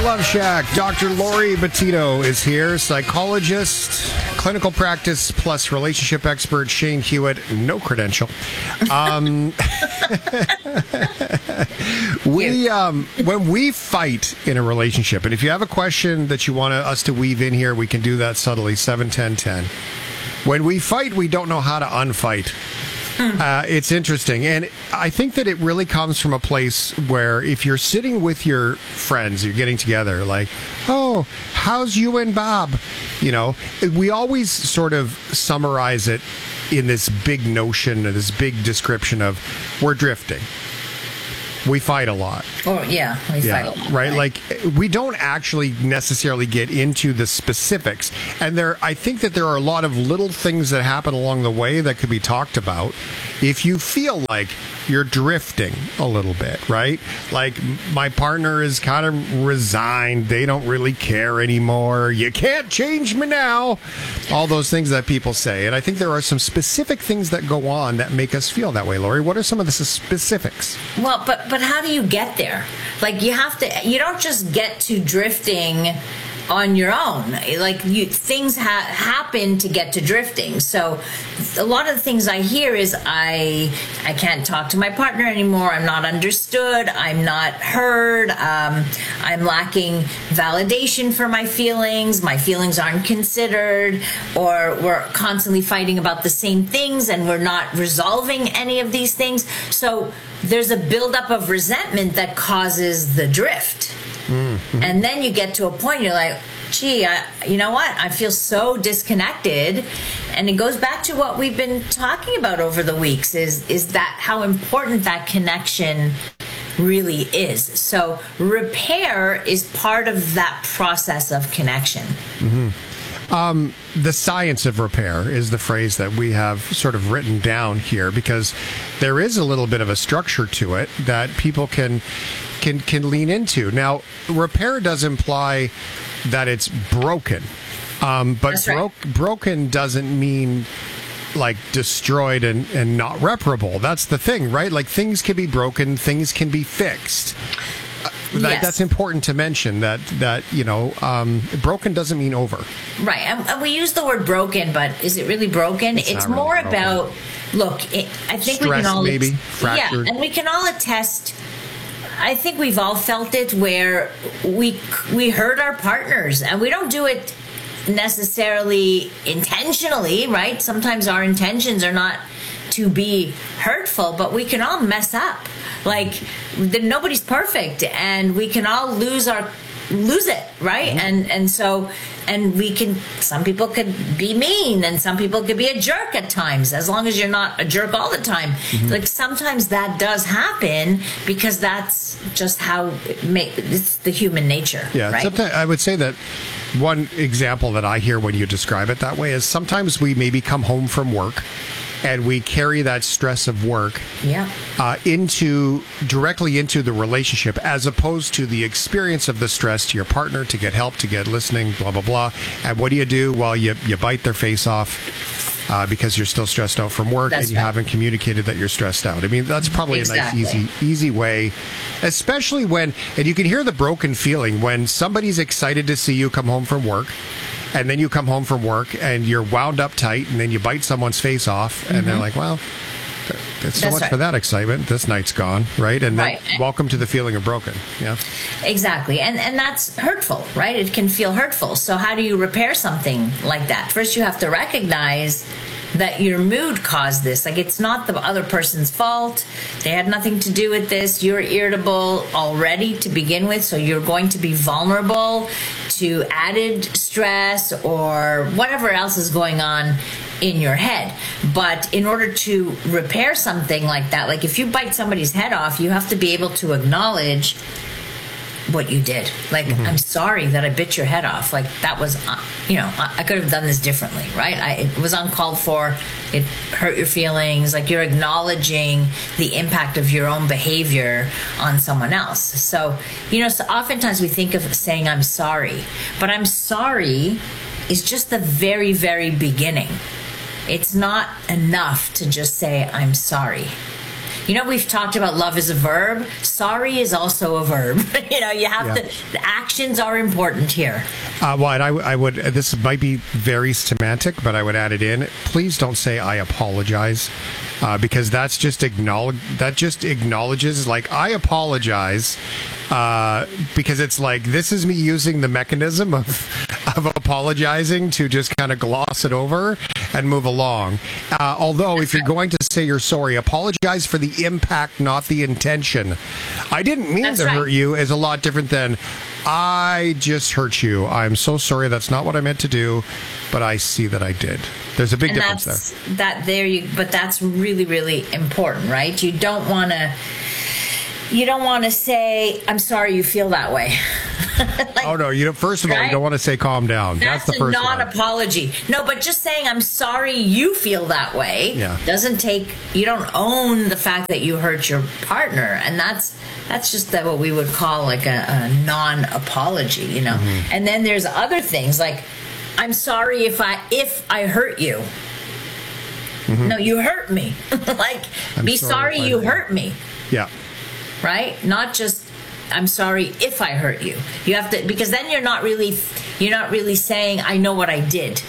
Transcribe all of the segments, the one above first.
Love Shack. Dr. Lori Bettino is here, psychologist, clinical practice plus relationship expert. Shane Hewitt, no credential. When we fight in a relationship, and if you have a question that you want us to weave in here, we can do that subtly. 71010. When we fight, we don't know how to unfight. It's interesting. And I think that it really comes from a place where if you're sitting with your friends, you're getting together, like, oh, how's you and Bob? You know, we always sort of summarize it in this big notion, this big description of we're drifting. We fight a lot. Oh, yeah, we fight a lot. Right? Like, we don't actually necessarily get into the specifics. And I think that there are a lot of little things that happen along the way that could be talked about if you feel like you're drifting a little bit, right? Like, my partner is kind of resigned. They don't really care anymore. You can't change me now. All those things that people say. And I think there are some specific things that go on that make us feel that way, Lori. What are some of the specifics? Well, but how do you get there? Like, you don't just get to drifting on your own. Like, things happen to get to drifting. So a lot of the things I hear is I can't talk to my partner anymore. I'm not understood. I'm not heard. I'm lacking validation for my feelings. My feelings aren't considered, or we're constantly fighting about the same things and we're not resolving any of these things. So there's a buildup of resentment that causes the drift. Mm-hmm. And then you get to a point, you're like, gee, you know what? I feel so disconnected. And it goes back to what we've been talking about over the weeks, is that how important that connection really is. So repair is part of that process of connection. Mm-hmm. The science of repair is the phrase that we have sort of written down here, because there is a little bit of a structure to it that people can lean into. Now, repair does imply that it's broken, but right. Broken doesn't mean like destroyed and not reparable. That's the thing, right? Like, things can be broken, things can be fixed. Yes. That's important to mention, that you know, broken doesn't mean over. Right. And we use the word broken, but is it really broken? It's more really about, look, I think stress, we can all... maybe, fractured. Yeah, and we can all attest... I think we've all felt it, where we hurt our partners, and we don't do it necessarily intentionally, right? Sometimes our intentions are not to be hurtful, but we can all mess up. Like, nobody's perfect, and we can all lose it, right? Mm-hmm. And we can, some people could be mean, and some people could be a jerk at times, as long as you're not a jerk all the time. Mm-hmm. Like, sometimes that does happen, because that's just how it's the human nature. Yeah, right? Sometimes I would say that one example that I hear when you describe it that way is sometimes we maybe come home from work and we carry that stress of work directly into the relationship, as opposed to the experience of the stress to your partner, to get help, to get listening, blah, blah, blah. And what do? Well, you bite their face off because you're still stressed out from work. That's and you right. haven't communicated that you're stressed out. I mean, that's probably exactly. a nice, easy way, especially when, and you can hear the broken feeling when somebody's excited to see you come home from work. And then you come home from work and you're wound up tight, and then you bite someone's face off, and mm-hmm. they're like, well, that's so much right. for that excitement. This night's gone, right? And then welcome to the feeling of broken. Yeah. Exactly. And that's hurtful, right? It can feel hurtful. So how do you repair something like that? First, you have to recognize that your mood caused this. Like, it's not the other person's fault. They had nothing to do with this. You're irritable already to begin with, so you're going to be vulnerable to added stress or whatever else is going on in your head. But in order to repair something like that, like if you bite somebody's head off, you have to be able to acknowledge what you did. Like, mm-hmm. I'm sorry that I bit your head off. Like, that was, I could have done this differently, right? It was uncalled for. It hurt your feelings. Like, you're acknowledging the impact of your own behavior on someone else. So, so oftentimes we think of saying, I'm sorry. But I'm sorry is just the very, very beginning. It's not enough to just say, I'm sorry. we've talked about love is a verb. Sorry is also a verb. You have to, the actions are important here. Well, and I would, this might be very semantic, but I would add it in. Please don't say I apologize. Because that just acknowledges, like, I apologize, because it's like, this is me using the mechanism of apologizing to just kind of gloss it over and move along. Although, if you're going to say you're sorry, apologize for the impact, not the intention. I didn't mean to hurt you is a lot different than I just hurt you. I'm so sorry. That's not what I meant to do, but I see that I did. There's a big difference there. But that's really, really important, right? You don't want to say, I'm sorry you feel that way. Oh, no. First of all, you don't want to say calm down. That's the first one. That's a non-apology. No, but just saying, I'm sorry you feel that way you don't own the fact that you hurt your partner. And that's just what we would call like a non-apology, Mm-hmm. And then there's other things like, I'm sorry if I hurt you. Mm-hmm. No, you hurt me. Be sorry you hurt me. Yeah. Right? Not just I'm sorry if I hurt you. You have to, because then you're not really saying I know what I did.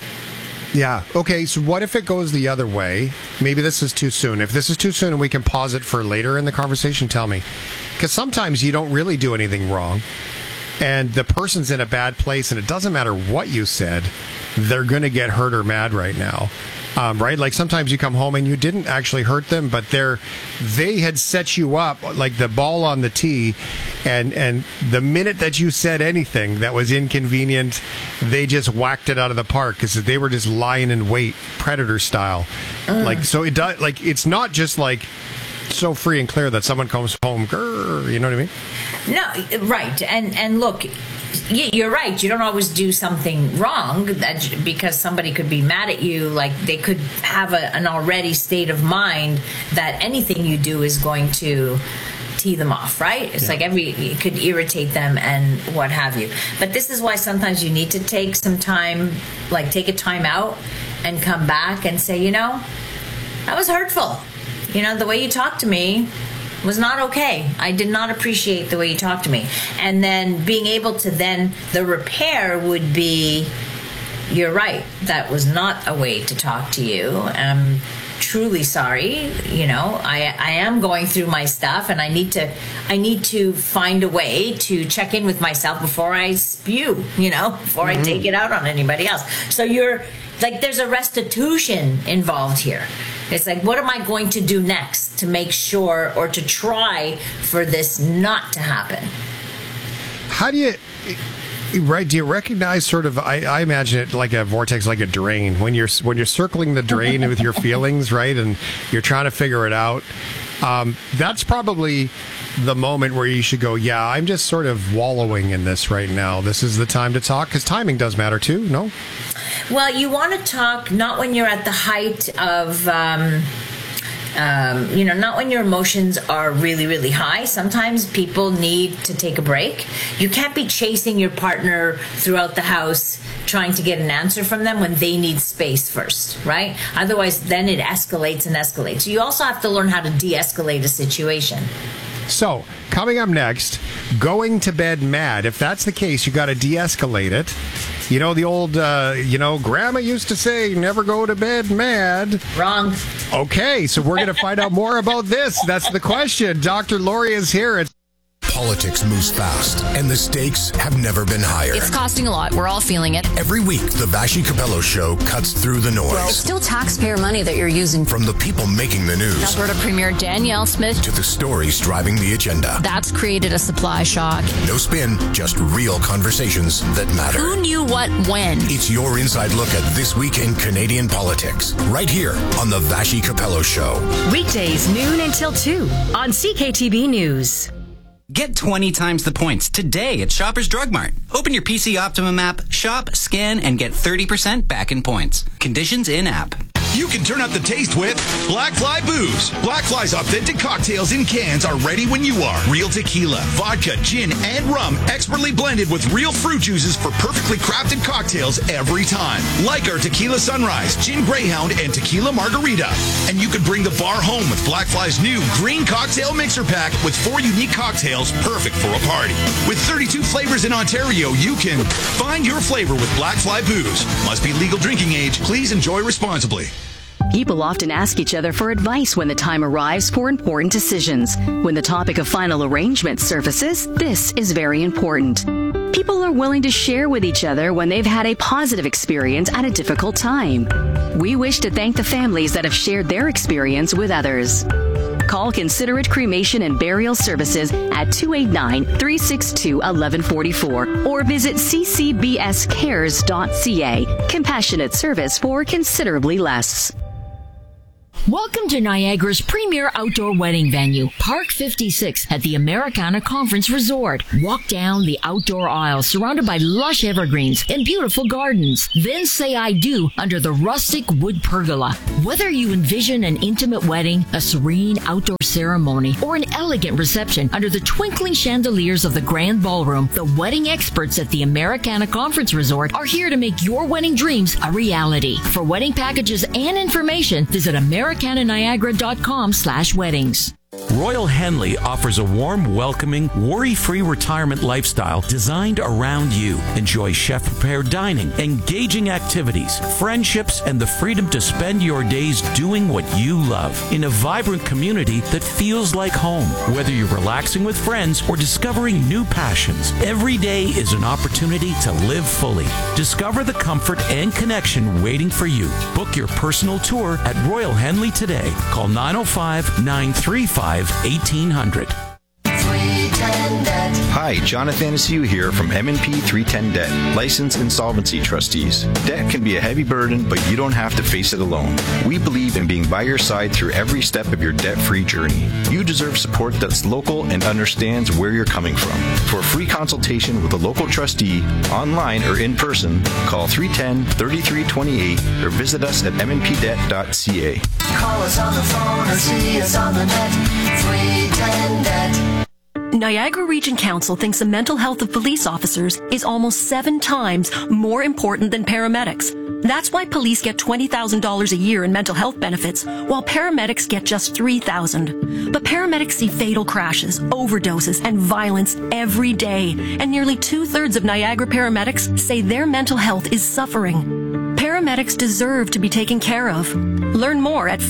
Yeah. Okay, so what if it goes the other way? Maybe this is too soon. If this is too soon and we can pause it for later in the conversation, tell me. Because sometimes you don't really do anything wrong. And the person's in a bad place, and it doesn't matter what you said, they're going to get hurt or mad right now. Right? Like sometimes you come home and you didn't actually hurt them, but they had set you up like the ball on the tee, and the minute that you said anything that was inconvenient, they just whacked it out of the park because they were just lying in wait, predator style. Like, so it does, like, it's not just like so free and clear that someone comes home, grrr, you know what I mean? No, right. And look, you're right. You don't always do something wrong because somebody could be mad at you. Like they could have an already state of mind that anything you do is going to tee them off, right? It's like it could irritate them and what have you. But this is why sometimes you need to take some time, like take a time out and come back and say, that was hurtful. The way you talked to me was not okay. I did not appreciate the way you talked to me. And then being able to the repair would be, you're right, that was not a way to talk to you. I'm truly sorry. I am going through my stuff and I need to find a way to check in with myself before I spew, before I take it out on anybody else. So you're like, there's a restitution involved here. It's like, what am I going to do next to make sure or to try for this not to happen? How do you, right? Do you recognize sort of, I imagine it like a vortex, like a drain, when you're circling the drain with your feelings, right? And you're trying to figure it out. That's probably the moment where you should go, yeah, I'm just sort of wallowing in this right now. This is the time to talk, because timing does matter too, no? Well, you want to talk not when you're at the height of, not when your emotions are really, really high. Sometimes people need to take a break. You can't be chasing your partner throughout the house trying to get an answer from them when they need space first, right? Otherwise, then it escalates and escalates. You also have to learn how to de-escalate a situation. So, coming up next, going to bed mad. If that's the case, you got to de-escalate it. The old, Grandma used to say, never go to bed mad. Wrong. Okay, so we're going to find out more about this. That's the question. Dr. Lori is here. Politics moves fast, and the stakes have never been higher. It's costing a lot. We're all feeling it. Every week, the Vassy Capello Show cuts through the noise. It's still taxpayer money that you're using. From the people making the news. Alberta Premier Danielle Smith. To the stories driving the agenda. That's created a supply shock. No spin, just real conversations that matter. Who knew what when? It's your inside look at this week in Canadian politics. Right here on the Vassy Capello Show. Weekdays, noon until 2 on CKTB News. Get 20 times the points today at Shoppers Drug Mart. Open your PC Optimum app, shop, scan, and get 30% back in points. Conditions in app. You can turn up the taste with Blackfly Booze. Blackfly's authentic cocktails in cans are ready when you are. Real tequila, vodka, gin, and rum, expertly blended with real fruit juices for perfectly crafted cocktails every time. Like our Tequila Sunrise, Gin Greyhound, and Tequila Margarita. And you could bring the bar home with Blackfly's new green cocktail mixer pack with 4 unique cocktails perfect for a party. With 32 flavors in Ontario, you can find your flavor with Blackfly Booze. Must be legal drinking age. Please enjoy responsibly. People often ask each other for advice when the time arrives for important decisions. When the topic of final arrangement surfaces, this is very important. People are willing to share with each other when they've had a positive experience at a difficult time. We wish to thank the families that have shared their experience with others. Call Considerate Cremation and Burial Services at 289-362-1144 or visit ccbscares.ca. Compassionate service for considerably less. Welcome to Niagara's premier outdoor wedding venue, Park 56 at the Americana Conference Resort. Walk down the outdoor aisle surrounded by lush evergreens and beautiful gardens. Then say I do under the rustic wood pergola. Whether you envision an intimate wedding, a serene outdoor ceremony, or an elegant reception under the twinkling chandeliers of the Grand Ballroom, the wedding experts at the Americana Conference Resort are here to make your wedding dreams a reality. For wedding packages and information, visit americananiagara.com/weddings. Royal Henley offers a warm, welcoming, worry-free retirement lifestyle designed around you. Enjoy chef-prepared dining, engaging activities, friendships, and the freedom to spend your days doing what you love in a vibrant community that feels like home. Whether you're relaxing with friends or discovering new passions, every day is an opportunity to live fully. Discover the comfort and connection waiting for you. Book your personal tour at Royal Henley today. Call 905-935-1800. Hi, Jonathan Asiu here from M&P 310 Debt, licensed insolvency trustees. Debt can be a heavy burden, but you don't have to face it alone. We believe in being by your side through every step of your debt-free journey. You deserve support that's local and understands where you're coming from. For a free consultation with a local trustee, online or in person, call 310-3328 or visit us at mnpdebt.ca. Call us on the phone or see us on the net. 310 Debt. Niagara Region Council thinks the mental health of police officers is almost 7 times more important than paramedics. That's why police get $20,000 a year in mental health benefits, while paramedics get just $3,000. But paramedics see fatal crashes, overdoses, and violence every day, and nearly 2/3 of Niagara paramedics say their mental health is suffering. Paramedics deserve to be taken care of. Learn more at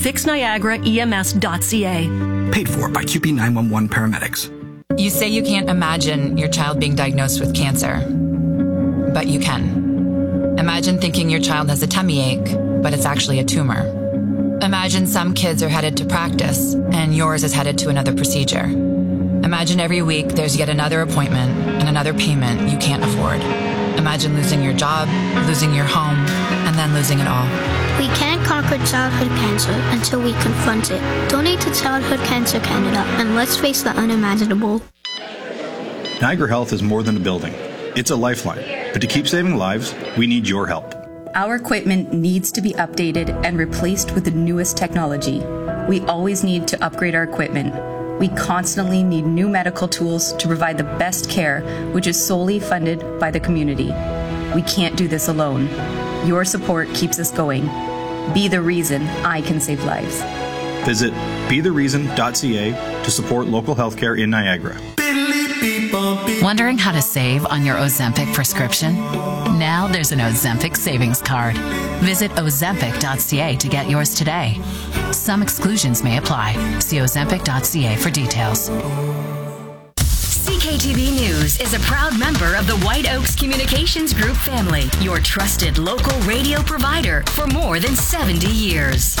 fixniagaraems.ca. Paid for by QP 911 paramedics. You say you can't imagine your child being diagnosed with cancer, but you can. Imagine thinking your child has a tummy ache, but it's actually a tumor. Imagine some kids are headed to practice, and yours is headed to another procedure. Imagine every week there's yet another appointment and another payment you can't afford. Imagine losing your job, losing your home, and then losing it all. We can't conquer childhood cancer until we confront it. Donate to Childhood Cancer Canada and let's face the unimaginable. Niagara Health is more than a building. It's a lifeline. But to keep saving lives, we need your help. Our equipment needs to be updated and replaced with the newest technology. We always need to upgrade our equipment. We constantly need new medical tools to provide the best care, which is solely funded by the community. We can't do this alone. Your support keeps us going. Be the reason I can save lives. Visit bethereason.ca to support local healthcare in Niagara. Wondering how to save on your Ozempic prescription? Now there's an Ozempic savings card. Visit ozempic.ca to get yours today. Some exclusions may apply. See ozempic.ca for details. CKTV News is a proud member of the White Oaks Communications Group family, your trusted local radio provider for more than 70 years.